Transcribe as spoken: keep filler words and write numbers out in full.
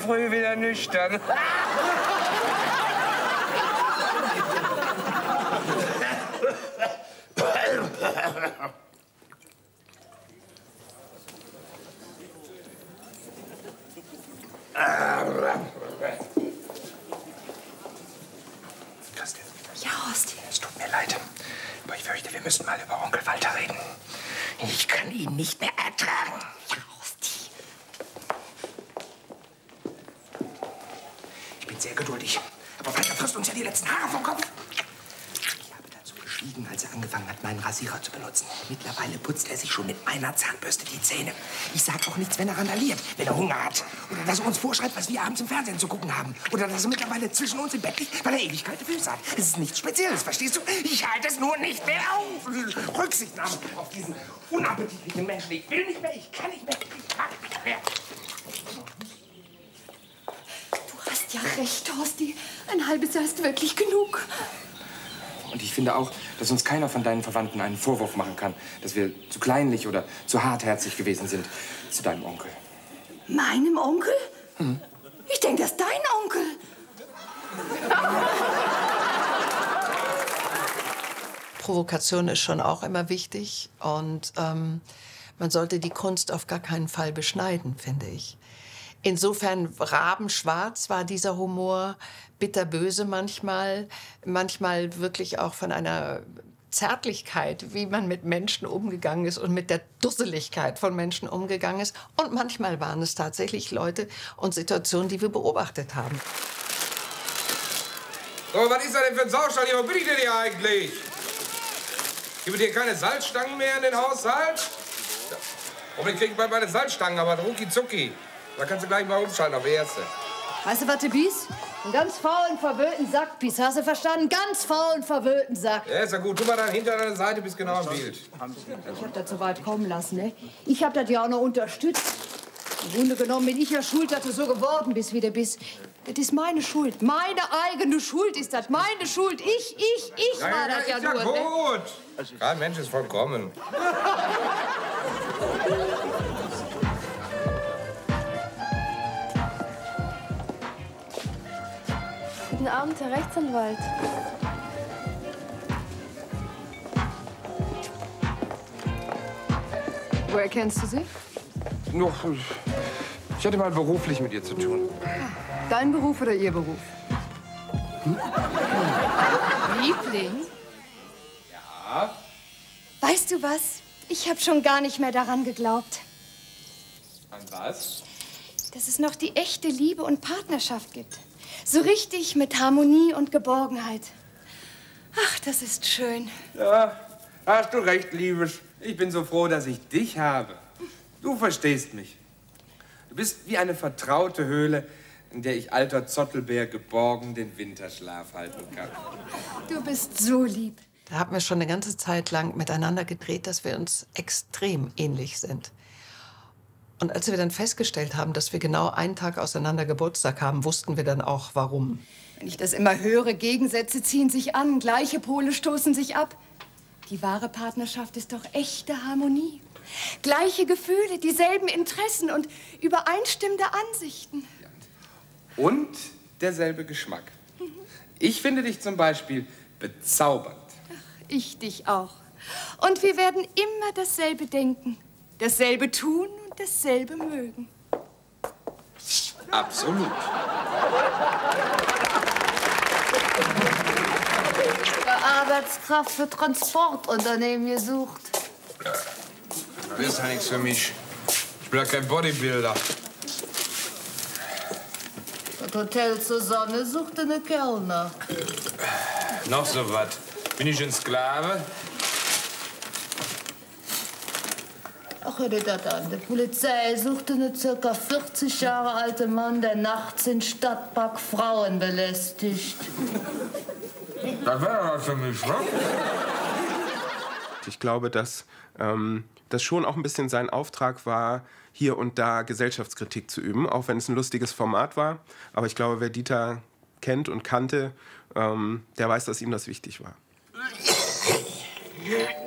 früh wieder nüchtern. Christel. Ja, Horst. Es tut mir leid, aber ich fürchte, wir müssen mal über Onkel Walter reden. Ich kann ihn nicht mehr ertragen. Ja, Horsti. Ich bin sehr geduldig, aber Walter frisst uns ja die letzten Haare vom Kopf. Ich habe dazu geschwiegen, als er angefangen hat, meinen Rasierer zu benutzen. Mittlerweile putzt er sich schon mit meiner Zahnbürste die Zähne. Ich sage auch nichts, wenn er randaliert, wenn er Hunger hat. Oder dass er uns vorschreibt, was wir abends im Fernsehen zu gucken haben. Oder dass er mittlerweile zwischen uns im Bett liegt, weil er ewig kalte Füße hat. Es ist nichts Spezielles, verstehst du? Ich halte es nur nicht mehr auf. Rücksichtnahme auf diesen unappetitlichen Menschen. Ich will nicht mehr, ich kann nicht mehr, ich mag nicht mehr. Du hast ja recht, Horsti. Ein halbes Jahr ist wirklich genug. Und ich finde auch, dass uns keiner von deinen Verwandten einen Vorwurf machen kann, dass wir zu kleinlich oder zu hartherzig gewesen sind zu deinem Onkel. Meinem Onkel? Hm. Ich denke, das ist dein Onkel. Provokation ist schon auch immer wichtig. Und ähm, man sollte die Kunst auf gar keinen Fall beschneiden, finde ich. Insofern rabenschwarz war dieser Humor, bitterböse manchmal, manchmal wirklich auch von einer Zärtlichkeit, wie man mit Menschen umgegangen ist und mit der Dusseligkeit von Menschen umgegangen ist. Und manchmal waren es tatsächlich Leute und Situationen, die wir beobachtet haben. So, was ist das denn für ein Saustall hier? Wo bin ich denn hier eigentlich? Gibt es hier keine Salzstangen mehr in den Haushalt? Und ich kriege bald meine Salzstangen, aber rucki zucki. Da kannst du gleich mal umschalten auf die erste. Weißt du, was du bist? Einen ganz faulen, verwöhnten Sack bist. Hast du verstanden? Ganz faulen, verwöhnten Sack. Ja, ist ja gut. Tu mal dann hinter deiner Seite, bist genau im Bild. Ich hab das so weit kommen lassen, ne? Ich hab das ja auch noch unterstützt. Im Grunde genommen bin ich ja schuld, dass du so geworden bist, wie du bist. Das ist meine Schuld. Meine eigene Schuld ist das. Meine Schuld. Ich, ich, ich Ja, war ja, das ja ist ja nur. gut. Ne? Kein Mensch ist vollkommen. Guten Abend, Herr Rechtsanwalt. Woher kennst du sie? Noch, ich hatte mal beruflich mit ihr zu tun. Dein Beruf oder ihr Beruf? Hm? Liebling? Ja? Weißt du was? Ich habe schon gar nicht mehr daran geglaubt. An was? Dass es noch die echte Liebe und Partnerschaft gibt. So richtig mit Harmonie und Geborgenheit. Ach, das ist schön. Ja, hast du recht, Liebes. Ich bin so froh, dass ich dich habe. Du verstehst mich. Du bist wie eine vertraute Höhle, in der ich alter Zottelbär geborgen den Winterschlaf halten kann. Du bist so lieb. Da haben wir schon eine ganze Zeit lang miteinander gedreht, dass wir uns extrem ähnlich sind. Und als wir dann festgestellt haben, dass wir genau einen Tag auseinander Geburtstag haben, wussten wir dann auch, warum. Wenn ich das immer höre, Gegensätze ziehen sich an, gleiche Pole stoßen sich ab. Die wahre Partnerschaft ist doch echte Harmonie. Gleiche Gefühle, dieselben Interessen und übereinstimmende Ansichten. Und derselbe Geschmack. Ich finde dich zum Beispiel bezaubernd. Ich dich auch. Und wir werden immer dasselbe denken, dasselbe tun und dasselbe mögen. Absolut. Eine Arbeitskraft für Transportunternehmen gesucht. Das ist ja nichts für mich. Ich bin ja kein Bodybuilder. Das Hotel zur Sonne sucht eine Kellner. Noch so was. Bin ich ein Sklave? Ach, hör dir das an. Die Polizei sucht einen circa vierzig Jahre alten Mann, der nachts in Stadtpark Frauen belästigt. Das wäre was für mich, ne? Ich glaube, dass ähm, das schon auch ein bisschen sein Auftrag war, hier und da Gesellschaftskritik zu üben, auch wenn es ein lustiges Format war. Aber ich glaube, wer Dieter kennt und kannte, ähm, der weiß, dass ihm das wichtig war.